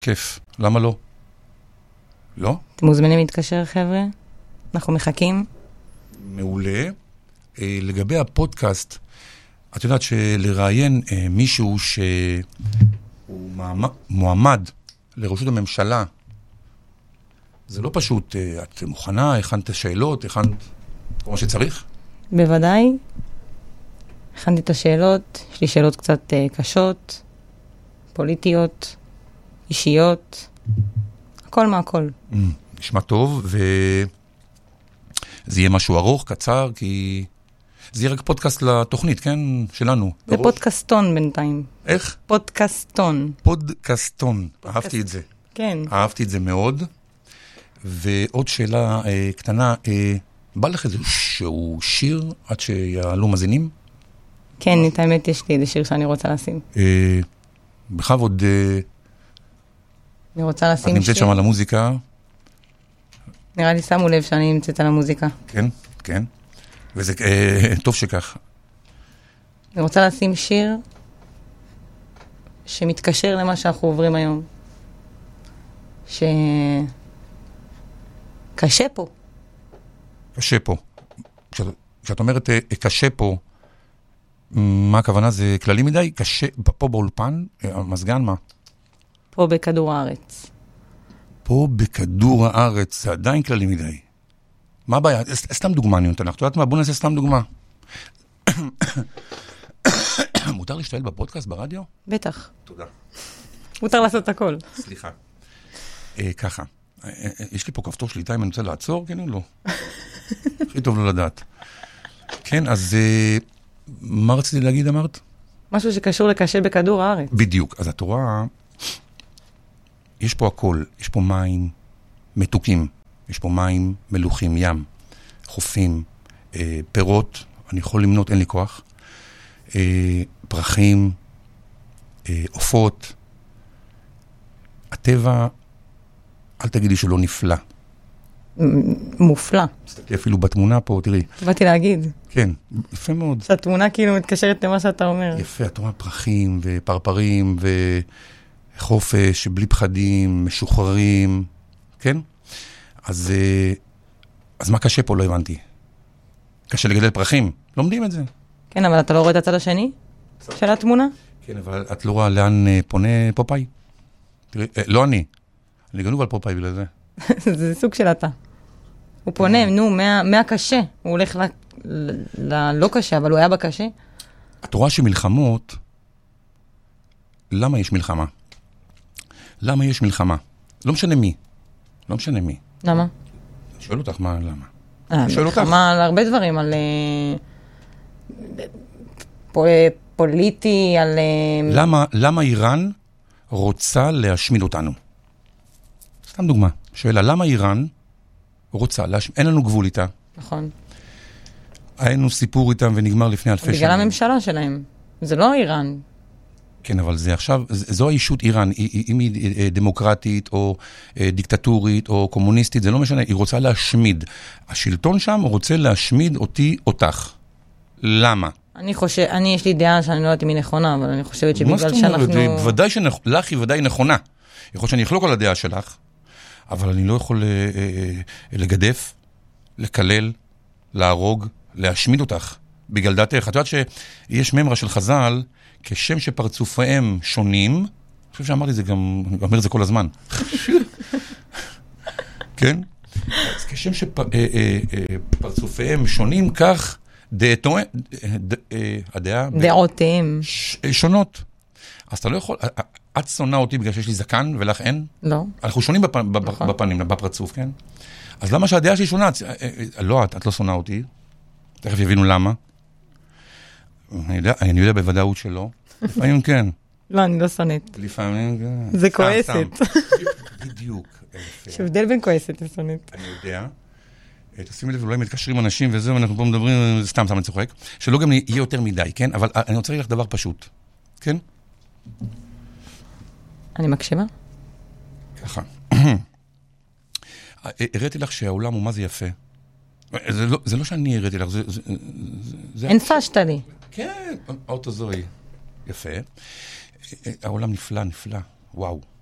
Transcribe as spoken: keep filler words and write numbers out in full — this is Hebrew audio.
כיף. למה לא? לא? אתם מוזמנים להתקשר, חבר'ה? אנחנו מחכים. מעולה. לגבי הפודקאסט, את יודעת שלראיין מישהו שהוא מועמד לראשות הממשלה, זה לא פשוט. את מוכנה, הכנת השאלות, הכנת כל מה שצריך? בוודאי. הכנתי את השאלות, יש לי שאלות קצת קשות, פוליטיות, אישיות, הכל מהכל. נשמע טוב, וזה יהיה משהו ארוך, קצר, כי זה יהיה רק פודקאסט לתוכנית, כן? שלנו. זה פודקאסטון בינתיים. איך? פודקאסטון. פודקאסטון. אהבתי את זה. כן. אהבתי את זה מאוד. ועוד שאלה אה, קטנה, אה, בא לך איזשהו שיר עד שיעלו מזינים? כן, את האמת יש לי איזה שיר שאני רוצה לשים. אה, בכבוד, אה, אני רוצה לשים שיר. את נמצאת שם על המוזיקה? נראה לי שמו לב שאני נמצאת על המוזיקה. כן, כן. וזה אה, טוב שכך. אני רוצה לשים שיר שמתקשר למה שאנחנו עוברים היום. ש... קשה פה. קשה פה. כשאת, כשאת אומרת קשה פה, מה הכוונה? זה כללי מדי? קשה, פה באולפן? המסגן, מה? פה בכדור הארץ. פה בכדור הארץ, זה עדיין כללי מדי. מה הבעיה? סתם דוגמה אני נותן לך. את יודעת מה? בוא נעשה סתם דוגמה. מותר להשתעל בפודקאסט, ברדיו? בטח. תודה. מותר לעשות הכל. סליחה. ככה. יש לי פה כפתור שליטה אם אני רוצה לעצור, כן או לא? הכי טוב לא לדעת. כן, אז מה רציתי להגיד, אמרת? משהו שקשור לקשה בכדור הארץ. בדיוק. אז את רואה, יש פה הכל. יש פה מים מתוקים. יש פה מים מלוכים, ים, חופים, אה, פירות, אני יכול למנות, אין לי כוח, אה, פרחים, אה, עופות. הטבע, אל תגידי שלא נפלא. מופלא. תסתכלי אפילו בתמונה פה, תראי. באתי להגיד. כן, יפה מאוד. שהתמונה כאילו מתקשרת למה שאתה אומר. יפה, את רואה פרחים ופרפרים וחופש, בלי פחדים, משוחררים, כן? אז, אז מה קשה פה? לא הבנתי. קשה לגדל פרחים. לומדים את זה. כן, אבל אתה לא רואה את הצד השני של התמונה? כן, אבל את לא רואה לאן פונה פופאי? תראי, לא אני. אני גנוב על פופאי בגלל זה. זה סוג של אתה. הוא פונה, נו, מה, מהקשה. הוא הולך ללא קשה, אבל הוא היה בקשה. את רואה שמלחמות, למה יש מלחמה? למה יש מלחמה? לא משנה מי. לא משנה מי. למה? אני שואל אותך מה, למה? אני שואל אותך. מלחמה על הרבה דברים, על פוליטי, על... למה, למה איראן רוצה להשמיד אותנו? סתם דוגמה. שאלה, למה איראן רוצה להשמיד? אין לנו גבול איתה. נכון. היינו סיפור איתם ונגמר לפני אלפי שנים. בגלל הממשלה שלהם. זה לא איראן. כן, אבל זה עכשיו, זו האישות איראן, אם היא דמוקרטית או דיקטטורית או קומוניסטית, זה לא משנה, היא רוצה להשמיד. השלטון שם רוצה להשמיד אותי, אותך. למה? אני חושב, אני יש לי דעה שאני לא יודעת אם היא נכונה, אבל אני חושבת שבגלל שאנחנו... ודאי שלך היא ודאי נכונה. יכול שאני אחלוק על הדעה שלך, אבל אני לא יכול לגדף, לקלל, להרוג, להשמיד אותך בגלל דעתך. את יודעת שיש ממרה של חז"ל, כשם שפרצופיהם שונים, אני חושב שאמרתי זה גם, אני אומר את זה כל הזמן. כן? אז כשם שפרצופיהם שונים, כך דעותיהם שונות. אז אתה לא יכול, את שונאה אותי בגלל שיש לי זקן ולך אין? לא. אנחנו שונים בפנים, בפרצוף, כן? אז למה שהדעה שלי שונה? לא, את לא שונאה אותי. תכף יבינו למה. אני יודע, אני יודע בוודאות שלא. לפעמים כן. לא, אני לא שונאת. לפעמים כן. זה כועסת. בדיוק. יש הבדל בין כועסת ושונאת. אני יודע. תשימי לב, אולי מתקשרים אנשים וזהו, אנחנו פה מדברים, סתם, סתם אני צוחק. שלא גם יהיה יותר מדי, כן? אבל אני רוצה להגיד לך דבר פשוט. כן? אני מקשיבה. ככה. הראיתי לך שהעולם הוא מה זה יפה. זה לא, זה לא שאני הראיתי לך, זה... זה, זה אין פשטת לי. כן, האוטו זוהי. יפה. העולם נפלא, נפלא. וואו.